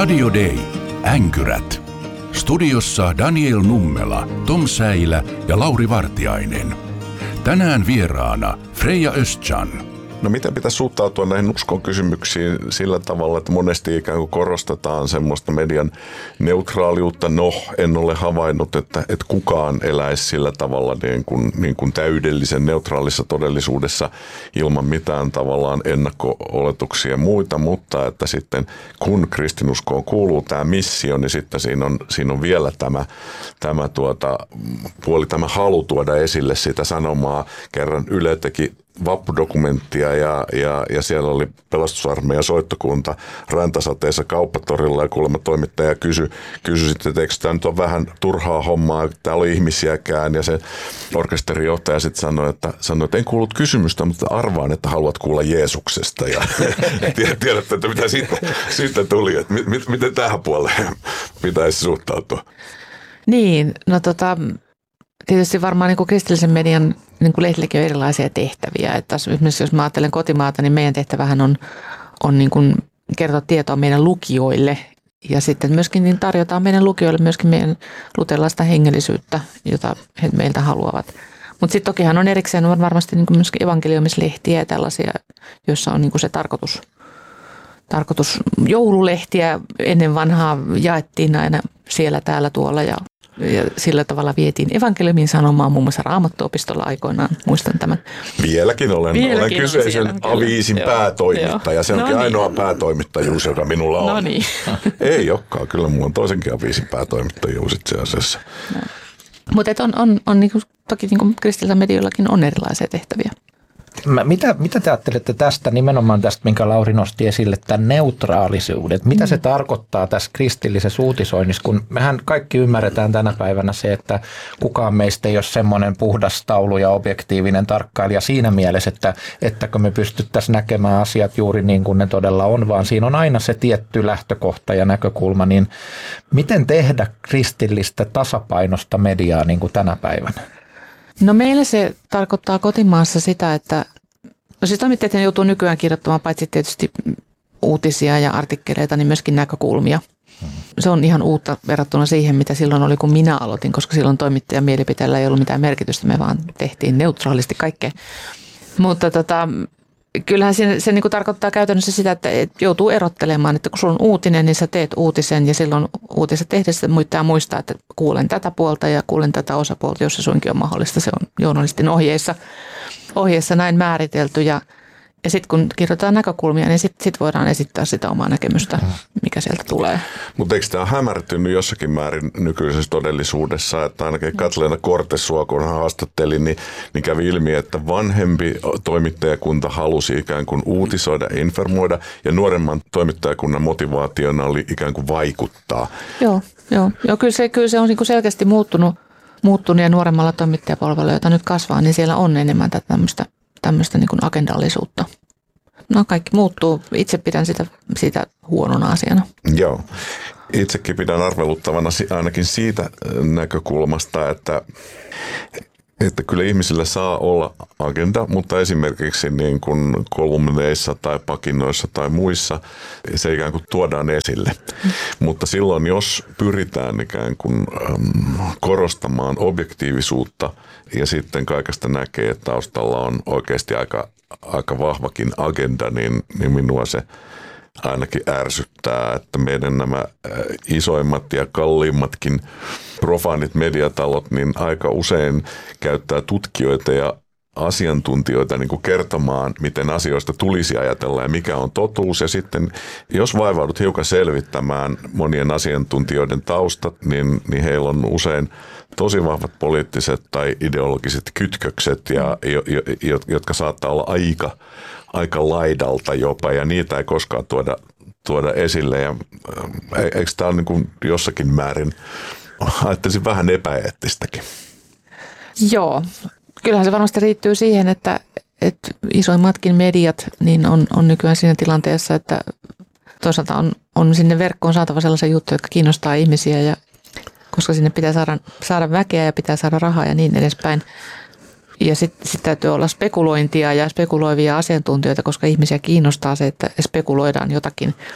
Radio Day. Änkyrät. Studiossa Daniel Nummela, Tom Säilä ja Lauri Vartiainen. Tänään vieraana Freja Östjan. No miten pitäisi suhtautua näihin uskon kysymyksiin sillä tavalla, että monesti ikään kuin korostetaan semmoista median neutraaliutta. No, en ole havainnut, että kukaan eläisi sillä tavalla niin kuin täydellisen neutraalissa todellisuudessa ilman mitään tavallaan ennakko-oletuksia ja muita, mutta että sitten kun kristinuskoon kuuluu tämä missio, niin sitten siinä on vielä tämä puoli, tämä halu tuoda esille sitä sanomaa. Kerran Yle teki vappudokumenttia ja siellä oli pelastusarmeijan soittokunta Rantasateessa kauppatorilla ja kuulemma toimittaja kysyi sitten, että eikö tämä nyt ole vähän turhaa hommaa, täällä oli ihmisiäkään, ja se orkesterijohtaja sitten sanoi, että en kuullut kysymystä, mutta arvaan, että haluat kuulla Jeesuksesta, ja tiedätte, että mitä siitä tuli, että miten tähän puoleen pitäisi suhtautua. Niin, no tietysti varmaan niin kuin kristillisen median niin kuin lehdilläkin on erilaisia tehtäviä. Että esimerkiksi jos mä ajattelen kotimaata, niin meidän tehtävähän on niin kuin kertoa tietoa meidän lukijoille. Ja sitten myöskin niin tarjotaan meidän lukijoille myöskin meidän luterilaista hengellisyyttä, jota he meiltä haluavat. Mutta sitten tokihan on erikseen varmasti niin kuin myöskin evankeliumislehtiä ja tällaisia, joissa on niin kuin se tarkoitus joululehtiä ennen vanhaa jaettiin aina siellä täällä tuolla ja sillä tavalla vietiin evankeliumin sanomaa muun muassa Raamattuopistolla aikoinaan, muistan tämän. Vieläkin olen kyseisen aviisin päätoimittaja. Se onkin ainoa päätoimittajuus, joka minulla on. No niin. Ei olekaan, kyllä minulla on toisenkin aviisin päätoimittajuus itse asiassa. No. Mutta on niin kuin, toki niin kuin kristillisellä medioillakin on erilaisia tehtäviä. Mitä te ajattelette tästä, nimenomaan tästä, minkä Lauri nosti esille, tämän neutraalisuuden? Mitä se tarkoittaa tässä kristillisessä uutisoinnissa, kun mehän kaikki ymmärretään tänä päivänä se, että kukaan meistä ei ole semmoinen puhdas taulu ja objektiivinen tarkkailija siinä mielessä, että me pystyttäisiin näkemään asiat juuri niin kuin ne todella on, vaan siinä on aina se tietty lähtökohta ja näkökulma, niin miten tehdä kristillistä tasapainosta mediaa niin kuin tänä päivänä? No meillä se tarkoittaa kotimaassa sitä, että siis toimittajat joutuu nykyään kirjoittamaan paitsi tietysti uutisia ja artikkeleita, niin myöskin näkökulmia. Se on ihan uutta verrattuna siihen, mitä silloin oli, kun minä aloitin, koska silloin toimittajan mielipiteellä ei ollut mitään merkitystä, me vaan tehtiin neutraalisti kaikkea. Mutta kyllähän se niin kuin tarkoittaa käytännössä sitä, että joutuu erottelemaan, että kun sulla on uutinen, niin sä teet uutisen ja silloin uutiset tehdessä muistaa, että kuulen tätä puolta ja kuulen tätä osapuolta, jos se suinkin on mahdollista. Se on journalistin ohjeessa näin määritelty ja sitten kun kirjoitetaan näkökulmia, niin sit voidaan esittää sitä omaa näkemystä, mikä sieltä tulee. Mutta eikö tämä hämärtynyt jossakin määrin nykyisessä todellisuudessa, että ainakin Katleena Kortesua, kun hän haastatteli, niin kävi ilmi, että vanhempi toimittajakunta halusi ikään kuin uutisoida, informoida, ja nuoremman toimittajakunnan motivaationa oli ikään kuin vaikuttaa. Joo, kyllä se on niin kuin selkeästi muuttunut ja nuoremmalla toimittajapolvella, jota nyt kasvaa, niin siellä on enemmän tämmöistä niin kuin agendallisuutta. No kaikki muuttuu. Itse pidän sitä huonona asiana. Joo. Itsekin pidän arveluttavana ainakin siitä näkökulmasta, että kyllä ihmisillä saa olla agenda, mutta esimerkiksi niin kuin kolumneissa tai pakinoissa tai muissa se ikään kuin tuodaan esille. Mutta silloin, jos pyritään ikään kuin korostamaan objektiivisuutta ja sitten kaikesta näkee, että taustalla on oikeasti aika vahvakin agenda, niin minua se ainakin ärsyttää, että meidän nämä isoimmat ja kalliimmatkin profaanit mediatalot niin aika usein käyttää tutkijoita ja asiantuntijoita niin kuin kertomaan, miten asioista tulisi ajatella ja mikä on totuus. Ja sitten, jos vaivaudut hiukan selvittämään monien asiantuntijoiden taustat, niin heillä on usein tosi vahvat poliittiset tai ideologiset kytkökset, jotka saattaa olla aika laidalta jopa, ja niitä ei koskaan tuoda esille. Ja eikö tämä ole niin kuin jossakin määrin, ajattelisin vähän epäeettistäkin? Joo. Kyllähän se varmasti riittyy siihen, että isoimmatkin mediat niin on nykyään siinä tilanteessa, että toisaalta on sinne verkkoon saatava sellaisia juttuja, jotka kiinnostaa ihmisiä, ja koska sinne pitää saada väkeä ja pitää saada rahaa ja niin edespäin. Ja sitten täytyy olla spekulointia ja spekuloivia asiantuntijoita, koska ihmisiä kiinnostaa se, että spekuloidaan jotakin.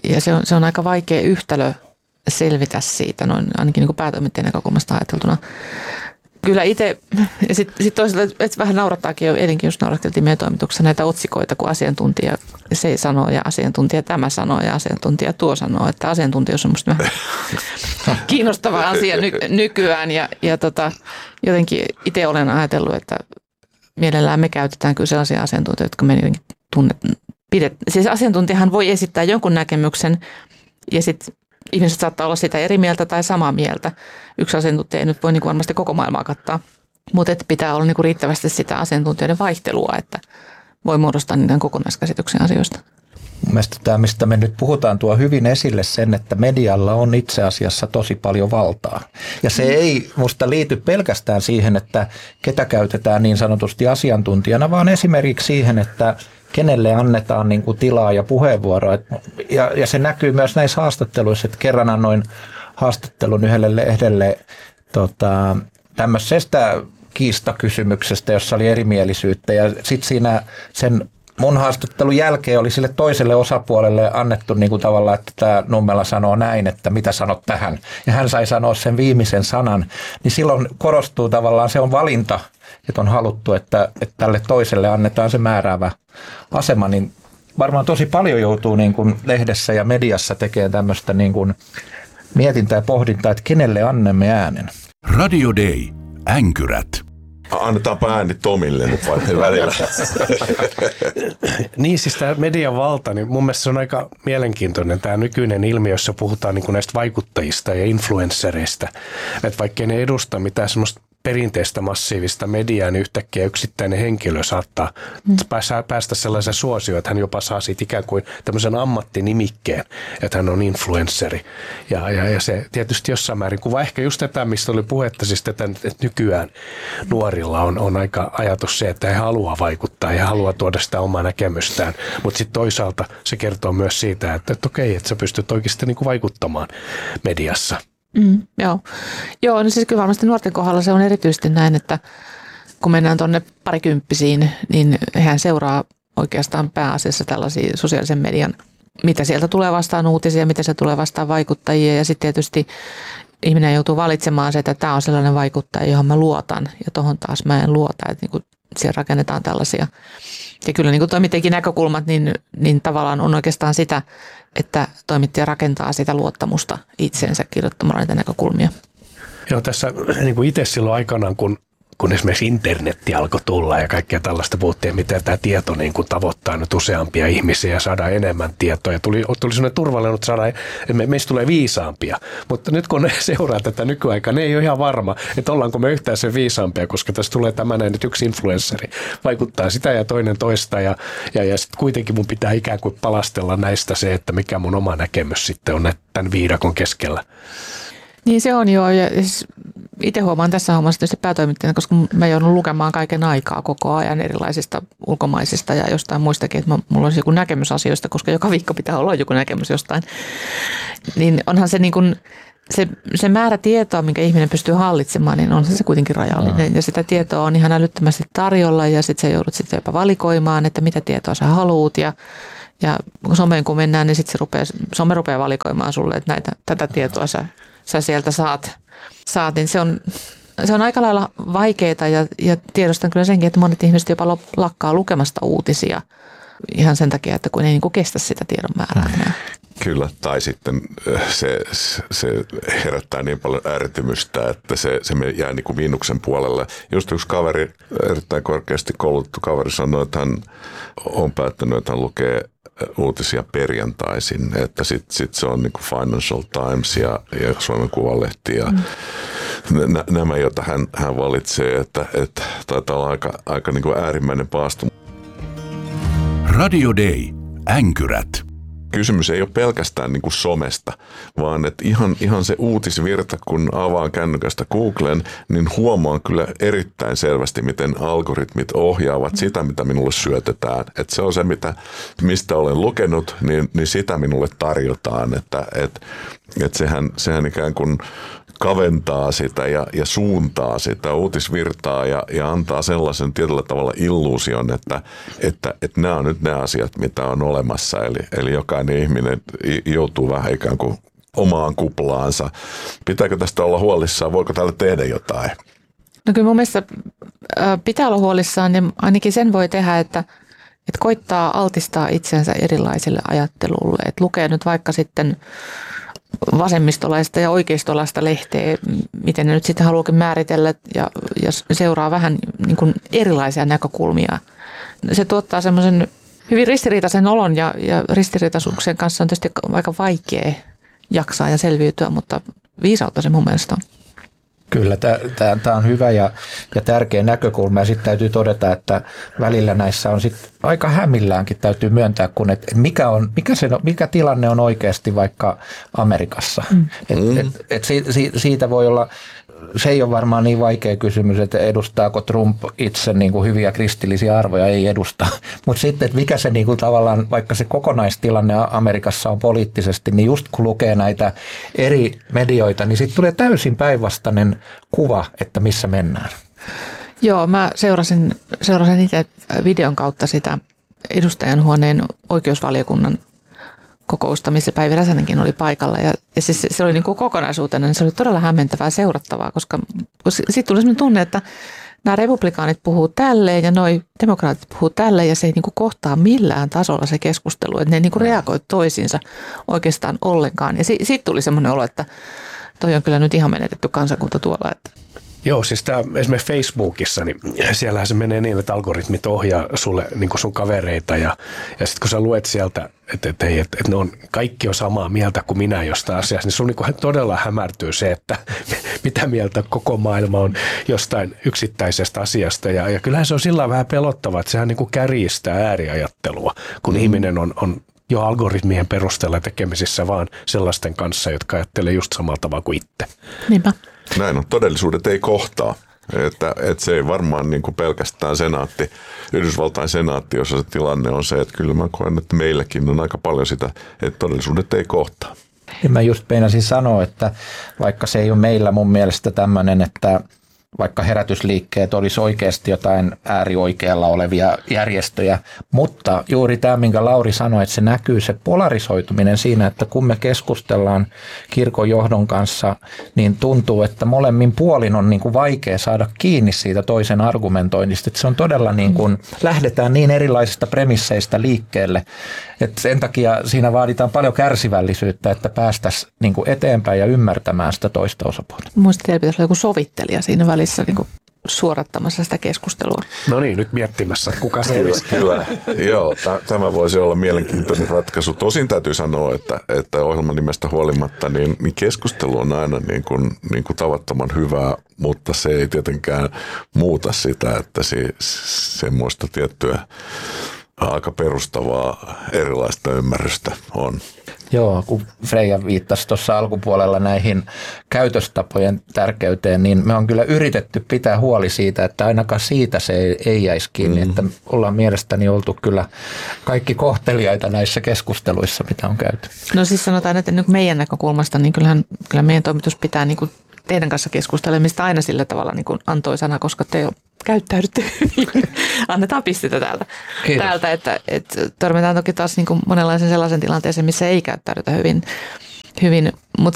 Ja se on aika vaikea yhtälö selvitä siitä, noin ainakin niin kuin päätoimittajan näkökulmasta ajateltuna. Kyllä itse, ja sitten toisaalta, että vähän naurattaakin jo, eilenkin just nauratteltiin meidän toimituksessa näitä otsikoita, kun asiantuntija se sanoo ja asiantuntija tämä sanoo ja asiantuntija tuo sanoo, että asiantuntijuus on musta vähän kiinnostava asia nykyään ja jotenkin itse olen ajatellut, että mielellään me käytetään kyllä sellaisia asiantuntijoita, jotka me jotenkin siis asiantuntijahan voi esittää jonkun näkemyksen ja sitten ihmiset saattaa olla sitä eri mieltä tai samaa mieltä. Yksi asiantuntija ei nyt voi niin varmasti koko maailmaa kattaa, mutta pitää olla niin riittävästi sitä asiantuntijoiden vaihtelua, että voi muodostaa niiden kokonaiskäsityksen asioista. Mun mielestä tämä, mistä me nyt puhutaan, tuo hyvin esille sen, että medialla on itse asiassa tosi paljon valtaa. Ja se ei musta liity pelkästään siihen, että ketä käytetään niin sanotusti asiantuntijana, vaan esimerkiksi siihen, että kenelle annetaan niin kuin tilaa ja puheenvuoroa. Ja se näkyy myös näissä haastatteluissa, että kerran annoin haastattelun yhdelle lehdelle tämmöisestä kiistakysymyksestä, jossa oli erimielisyyttä. Ja sitten siinä sen mun haastattelun jälkeen oli sille toiselle osapuolelle annettu niin kuin tavallaan, että tämä Nummela sanoo näin, että mitä sanot tähän. Ja hän sai sanoa sen viimeisen sanan. Niin silloin korostuu tavallaan, se on valinta, että on haluttu, että tälle toiselle annetaan se määräävä asema. Niin varmaan tosi paljon joutuu niin kuin lehdessä ja mediassa tekemään tämmöistä niin kuin mietintää ja pohdintaa, että kenelle annamme äänen. Radio Day. Änkyrät. Annetaanpa ääni Tomille nyt välillä. Niin, siis tämä median valta, niin mun mielestä se on aika mielenkiintoinen tämä nykyinen ilmiö, jossa puhutaan niin kuin näistä vaikuttajista ja influenssereista. Että vaikka ne edusta mitään semmoista perinteistä massiivista mediaa, niin yhtäkkiä yksittäinen henkilö saattaa päästä sellaisen suosioon, että hän jopa saa siitä ikään kuin tämmöisen ammattinimikkeen, että hän on influensseri. Ja se tietysti jossain määrin kuvaa ehkä just tätä, mistä oli puhetta, siis tätä, että nykyään nuorilla on aika ajatus se, että he haluaa vaikuttaa ja haluaa tuoda sitä omaa näkemystään, mutta sitten toisaalta se kertoo myös siitä, että okei, että sä pystyt oikeasti niin kuin vaikuttamaan mediassa. Joo, no siis kyllä varmasti nuorten kohdalla se on erityisesti näin, että kun mennään tuonne parikymppisiin, niin hän seuraa oikeastaan pääasiassa tällaisia sosiaalisen median, mitä sieltä tulee vastaan uutisia, mitä se tulee vastaan vaikuttajia ja sitten tietysti ihminen joutuu valitsemaan se, että tämä on sellainen vaikuttaja, johon mä luotan ja tohon taas mä en luota, että niin kuin siellä rakennetaan tällaisia. Ja kyllä niin kuin toimittajakin näkökulmat, niin tavallaan on oikeastaan sitä, että toimittaja rakentaa sitä luottamusta itsensä kirjoittamalla niitä näkökulmia. Joo, tässä niin kuin itse silloin aikanaan, kun esimerkiksi internetti alkoi tulla ja kaikkea tällaista puhuttiin, miten tämä tieto niin kuin tavoittaa nyt useampia ihmisiä ja saadaan enemmän tietoa. Ja tuli sellainen turvallinen, että meistä tulee viisaampia. Mutta nyt kun ne seuraa tätä nykyaikaa, ne ei ole ihan varma, että ollaanko me yhtään sen viisaampia, koska tässä tulee tämmöinen, että yksi influenssari vaikuttaa sitä ja toinen toista. Ja sitten kuitenkin mun pitää ikään kuin palastella näistä se, että mikä mun oma näkemys sitten on tämän viidakon keskellä. Niin se on joo, ja itse huomaan tässä hommassa tietysti päätoimittajana, koska mä joudun lukemaan kaiken aikaa koko ajan erilaisista ulkomaisista ja jostain muistakin, että mulla olisi joku näkemys asioista, koska joka viikko pitää olla joku näkemys jostain. Niin onhan se niin kuin se määrä tietoa, minkä ihminen pystyy hallitsemaan, niin on se kuitenkin rajallinen. Ja sitä tietoa on ihan älyttömästi tarjolla ja sitten sä joudut sitten jopa valikoimaan, että mitä tietoa sä haluut ja someen kun mennään, niin sitten some rupeaa valikoimaan sulle, että tätä tietoa sä sieltä saat, niin se on aika lailla vaikeaa ja tiedostan kyllä senkin, että monet ihmiset jopa lakkaa lukemasta uutisia ihan sen takia, että kun ei niin kuin kestä sitä tiedon määrää enää. Kyllä, tai sitten se herättää niin paljon ärtymystä, että se jää niin kuin miinuksen puolelle. Just yksi kaveri, erittäin korkeasti koulutettu kaveri sanoi, että hän on päättänyt, että hän lukee uutisia perjantaisin, että sit se on niin kuin Financial Times ja Suomen Kuvalehti ja nämä, joita hän valitsee, että taitaa olla aika niin kuin äärimmäinen paasto. Radio Day. Änkyrät. Kysymys ei ole pelkästään niin kuin somesta, vaan että ihan se uutisvirta, kun avaan kännykästä Googlen, niin huomaan kyllä erittäin selvästi, miten algoritmit ohjaavat sitä, mitä minulle syötetään. Että se on se, mistä olen lukenut, niin sitä minulle tarjotaan. Että sehän ikään kuin kaventaa sitä ja suuntaa sitä uutisvirtaa ja antaa sellaisen tietyllä tavalla illuusion, että nämä on nyt ne asiat, mitä on olemassa. Eli jokainen ihminen joutuu vähän ikään kuin omaan kuplaansa. Pitääkö tästä olla huolissaan? Voiko tälle tehdä jotain? No kyllä mun mielestä pitää olla huolissaan ja ainakin sen voi tehdä, että koittaa altistaa itsensä erilaiselle ajattelulle. Että lukee nyt vaikka sitten vasemmistolaista ja oikeistolaista lehteä, miten ne nyt sitten haluakin määritellä ja seuraa vähän niin kuin erilaisia näkökulmia. Se tuottaa semmoisen hyvin ristiriitaisen olon ja ristiriitaisuuksien kanssa on tietysti aika vaikea jaksaa ja selviytyä, mutta viisautta se mun mielestä on. Kyllä, tämä on hyvä ja tärkeä näkökulma ja sitten täytyy todeta, että välillä näissä on sitten aika hämilläänkin täytyy myöntää, kun mikä tilanne on oikeasti vaikka Amerikassa. Siitä voi olla, se ei ole varmaan niin vaikea kysymys, että edustaako Trump itse niin kuin hyviä kristillisiä arvoja, ei edusta. Mutta sitten, että mikä se niin kuin tavallaan, vaikka se kokonaistilanne Amerikassa on poliittisesti, niin just kun lukee näitä eri medioita, niin sitten tulee täysin päinvastainen kuva, että missä mennään. Joo, mä seurasin itse videon kautta sitä edustajanhuoneen oikeusvaliokunnan kokousta, missä Päivi Räsänenkin oli paikalla. Ja siis se oli niin kuin kokonaisuutena, niin se oli todella hämmentävää seurattavaa, koska siitä tuli sellainen tunne, että nämä republikaanit puhuu tälleen ja noi demokraatit puhuu tälleen ja se ei niin kuin kohtaa millään tasolla se keskustelu, että ne ei niin kuin reagoi toisiinsa oikeastaan ollenkaan. Ja siitä tuli semmoinen olo, että toi on kyllä nyt ihan menetetty kansakunta tuolla, että Joo, siis tämä esimerkiksi Facebookissa, niin siellähän se menee niin, että algoritmit ohjaa sulle niin kuin sun kavereita ja sitten kun sä luet sieltä, että ne on, kaikki on samaa mieltä kuin minä jostain asiasta, niin sun niin kuin todella hämärtyy se, että mitä mieltä koko maailma on jostain yksittäisestä asiasta ja kyllähän se on sillä vähän pelottavaa, että sehän niin kuin kärjistää ääriajattelua, kun ihminen on jo algoritmien perusteella tekemisissä vaan sellaisten kanssa, jotka ajattelee just samalla tavalla kuin itse. Niinpä. Näin on. Todellisuudet ei kohtaa. Että se ei varmaan niin kuin pelkästään Yhdysvaltain senaatti, jossa se tilanne on se, että kyllä mä koen, että meilläkin on aika paljon sitä, että todellisuudet ei kohtaa. Ja mä just meinasin sanoa, että vaikka se ei ole meillä mun mielestä tämmöinen, että vaikka herätysliikkeet olisi oikeasti jotain äärioikealla olevia järjestöjä, mutta juuri tämä, minkä Lauri sanoi, että se näkyy se polarisoituminen siinä, että kun me keskustellaan kirkon johdon kanssa, niin tuntuu, että molemmin puolin on niin kuin vaikea saada kiinni siitä toisen argumentoinnista, että se on todella niin kuin, lähdetään niin erilaisista premisseistä liikkeelle, että sen takia siinä vaaditaan paljon kärsivällisyyttä, että päästäisiin niin kuin eteenpäin ja ymmärtämään sitä toista osapuolta. Muista teillä pitäisi olla joku sovittelija siinä välissä niin kuin suorattamassa sitä keskustelua. No niin, nyt miettimässä, kuka se olisi. Kyllä, joo, tämä voisi olla mielenkiintoinen ratkaisu. Tosin täytyy sanoa, että ohjelman nimestä huolimatta, niin keskustelu on aina niin kuin tavattoman hyvää, mutta se ei tietenkään muuta sitä, että semmoista tiettyä aika perustavaa erilaista ymmärrystä on. Joo, kun Freija viittasi tuossa alkupuolella näihin käytöstapojen tärkeyteen, niin me on kyllä yritetty pitää huoli siitä, että ainakaan siitä se ei jäisi kiinni, että ollaan mielestäni oltu kyllä kaikki kohteliaita näissä keskusteluissa, mitä on käyty. No siis sanotaan, että meidän näkökulmasta, niin kyllä meidän toimitus pitää niin kuin teidän kanssa keskustelemista aina sillä tavalla niin kuin antoisana, koska te käyttäydytte hyvin. Annetaan pistetä täältä, että törmätään toki taas niin kuin monenlaisen sellaisen tilanteeseen, missä ei käyttäydytä hyvin. Mutta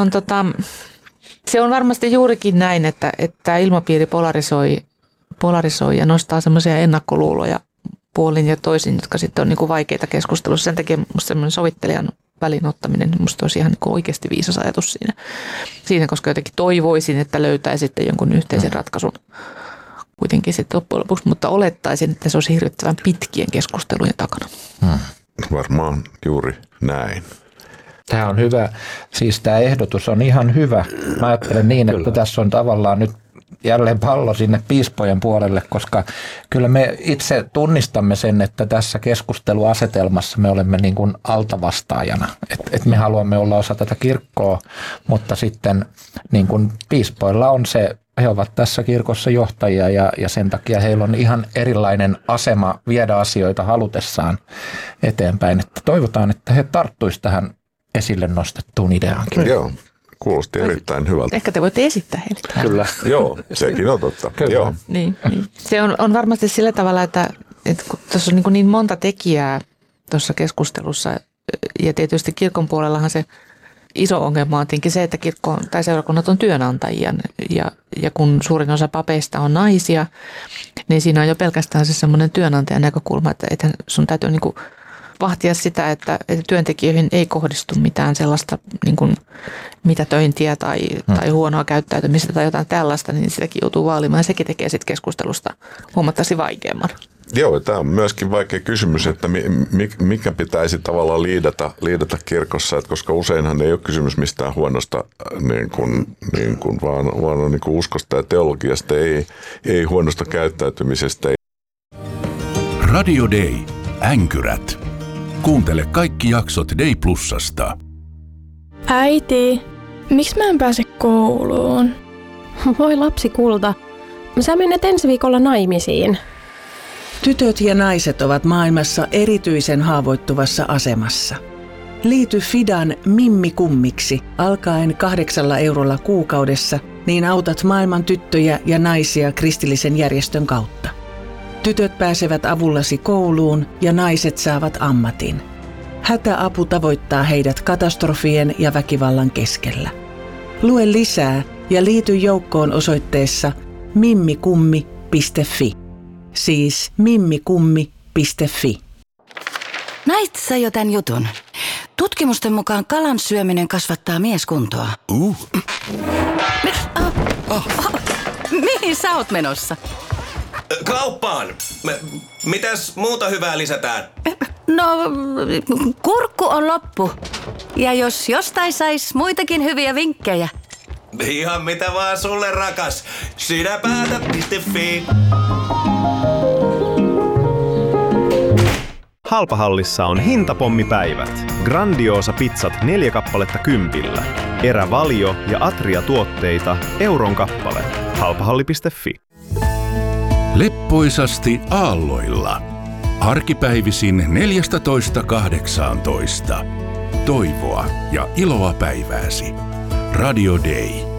se on varmasti juurikin näin, että tämä ilmapiiri polarisoi ja nostaa semmoisia ennakkoluuloja puolin ja toisin, jotka sitten on niin kuin vaikeita keskustelussa. Sen takia musta semmoinen sovittelijan välin ottaminen, musta olisi ihan niin kuin oikeasti viisas ajatus siinä, koska jotenkin toivoisin, että löytäisitte jonkun yhteisen ratkaisun kuitenkin sitten loppujen lopuksi, mutta olettaisin, että se olisi hirvittävän pitkien keskustelujen takana. Varmaan juuri näin. Tämä on hyvä. Siis tämä ehdotus on ihan hyvä. Mä ajattelen niin, että tässä on tavallaan nyt jälleen pallo sinne piispojen puolelle, koska kyllä me itse tunnistamme sen, että tässä keskusteluasetelmassa me olemme niin kuin altavastaajana. Että me haluamme olla osa tätä kirkkoa, mutta sitten niin kuin piispoilla on se, he ovat tässä kirkossa johtajia ja sen takia heillä on ihan erilainen asema viedä asioita halutessaan eteenpäin. Että toivotaan, että he tarttuisivat tähän esille nostettuun ideaankin. Joo, kuulosti erittäin hyvältä. Ehkä te voitte esittää heille. Kyllä. Joo, sekin on totta. Kyllä. Joo. Niin. Se on varmasti sillä tavalla, että kun tuossa on niin monta tekijää tuossa keskustelussa, ja tietysti kirkon puolellahan se iso ongelma on tietenkin se, että kirkko tai seurakunnat on työnantajia, ja kun suurin osa papeista on naisia, niin siinä on jo pelkästään se semmoinen työnantajan näkökulma, että sun täytyy niin kuin vahtia sitä, että työntekijöihin ei kohdistu mitään sellaista niin kuin mitätöintiä tai huonoa käyttäytymistä tai jotain tällaista, niin sitäkin joutuu vaalimaan ja sekin tekee sitten keskustelusta huomattavasti vaikeamman. Joo, tämä on myöskin vaikea kysymys, että mikä pitäisi tavallaan liidata kirkossa, että koska useinhan ei ole kysymys mistään huonosta, vaan niin kuin uskosta ja teologiasta, ei huonosta käyttäytymisestä. Radio Day. Änkyrät. Kuuntele kaikki jaksot Day Plusasta. Äiti, miksi mä en pääse kouluun? Voi lapsi kulta, sä menet ensi viikolla naimisiin. Tytöt ja naiset ovat maailmassa erityisen haavoittuvassa asemassa. Liity Fidan Mimmi-kummiksi alkaen 8 eurolla kuukaudessa, niin autat maailman tyttöjä ja naisia kristillisen järjestön kautta. Tytöt pääsevät avullasi kouluun ja naiset saavat ammatin. Hätäapu tavoittaa heidät katastrofien ja väkivallan keskellä. Lue lisää ja liity joukkoon osoitteessa mimmikummi.fi. Siis mimmikummi.fi. Näit sä jo tän jutun? Tutkimusten mukaan kalan syöminen kasvattaa mieskuntoa. Mihin sä oot menossa? Kauppaan! Mitäs muuta hyvää lisätään? No, kurkku on loppu. Ja jos jostain sais muitakin hyviä vinkkejä. Ihan mitä vaan sulle, rakas. Sinä päätä.fi. Halpahallissa on hintapommipäivät. Grandiosa pizzat 4 kappaletta 10. Erävalio ja Atria-tuotteita euron kappale. Halpahalli.fi. Leppoisasti aalloilla. Arkipäivisin 14.18. Toivoa ja iloa päivääsi. Radio Day.